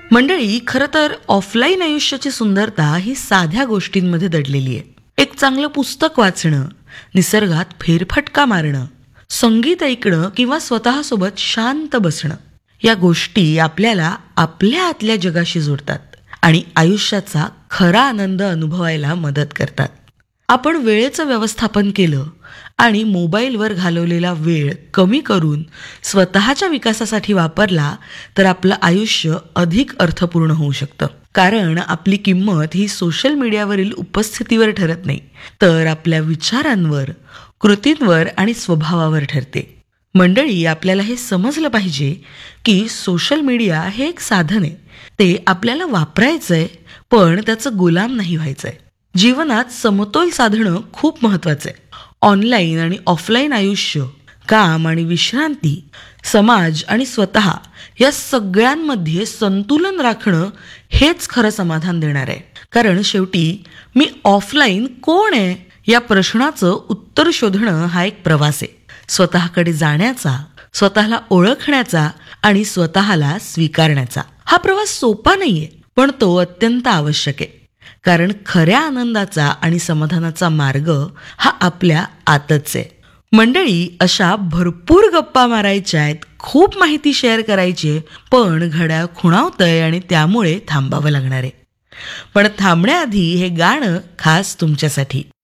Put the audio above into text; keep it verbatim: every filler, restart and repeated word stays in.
मंडळी, खरं तर ऑफलाईन आयुष्याची सुंदरता ही साध्या गोष्टींमध्ये दडलेली आहे. एक चांगलं पुस्तक वाचणं, निसर्गात फेरफटका मारणं, संगीत ऐकणं किंवा स्वतःसोबत शांत बसणं, या गोष्टी आपल्याला आपल्या आतल्या जगाशी जोडतात आणि आयुष्याचा खरा आनंद अनुभवायला मदत करतात. आपण वेळेचं व्यवस्थापन केलं आणि मोबाईलवर घालवलेला वेळ कमी करून स्वतःच्या विकासासाठी वापरला तर आपलं आयुष्य अधिक अर्थपूर्ण होऊ शकतं. कारण आपली किंमत ही सोशल मीडियावरील उपस्थितीवर ठरत नाही, तर आपल्या विचारांवर, कृतींवर आणि स्वभावावर ठरते. मंडळी, आपल्याला हे समजलं पाहिजे की सोशल मीडिया हे एक साधन आहे. ते आपल्याला वापरायचंय, पण त्याचं गुलाम नाही व्हायचंय. जीवनात समतोल साधणं खूप महत्वाचं आहे. ऑनलाईन आणि ऑफलाईन आयुष्य, काम आणि विश्रांती, समाज आणि स्वतः या सगळ्यांमध्ये संतुलन राखणं हेच खरं समाधान देणार आहे. कारण शेवटी मी ऑफलाईन कोण आहे या प्रश्नाचं उत्तर शोधणं हा एक प्रवास आहे. स्वतःकडे जाण्याचा, स्वतःला ओळखण्याचा आणि स्वतःला स्वीकारण्याचा. हा प्रवास सोपा नाहीये, पण तो अत्यंत आवश्यक आहे. कारण खऱ्या आनंदाचा आणि समाधानाचा मार्ग हा आपल्या आतच आहे. मंडळी, अशा भरपूर गप्पा मारायच्या आहेत, खूप माहिती शेअर करायची आहे, पण घड्याळ खुणावतंय आणि त्यामुळे थांबावं लागणार आहे. पण थांबण्याआधी हे गाणं खास तुमच्यासाठी.